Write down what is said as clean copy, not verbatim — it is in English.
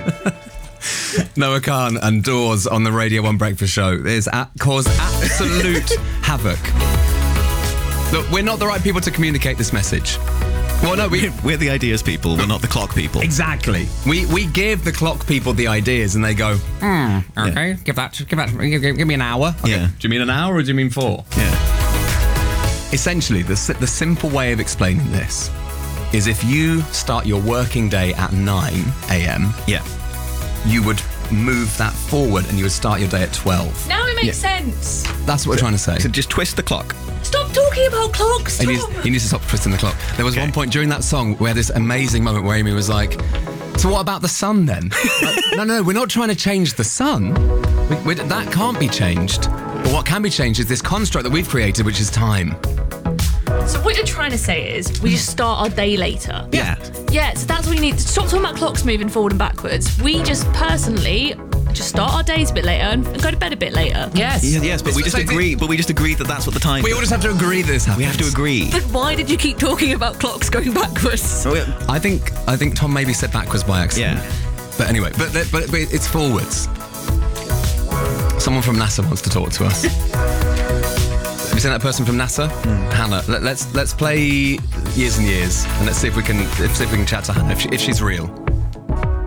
Noah Khan and Dawes on the Radio 1 Breakfast Show caused absolute havoc. Look, we're not the right people to communicate this message. Well, no, we're the ideas people. We're not the clock people. Exactly. We give the clock people the ideas, and they go, okay, yeah. Give me an hour. Okay. Yeah. Do you mean an hour or do you mean 4? Yeah. Essentially, the simple way of explaining this is if you start your working day at 9 a.m. Yeah. You would move that forward and you would start your day at 12. Now it makes sense. That's what we're trying to say. So just twist the clock. Stop talking about clocks. Stop. You need to stop twisting the clock. There was one point during that song where this amazing moment where Amy was like, so what about the sun then? Like, no, we're not trying to change the sun. That can't be changed. But what can be changed is this construct that we've created, which is time. So what you're trying to say is we just start our day later. Yeah. Yeah, so that's what you need to stop talking about clocks moving forward and backwards. We just personally just start our days a bit later and go to bed a bit later. Yes. Yes, but we just agree. But we just agreed that that's what the time. We all just have to agree this happens. We have to agree. Then why did you keep talking about clocks going backwards? I think Tom maybe said backwards by accident. Yeah. But anyway, but it's forwards. Someone from NASA wants to talk to us. Have you seen that person from NASA? Hannah. Let's play Years and Years and let's see if we can chat to Hannah if she's real.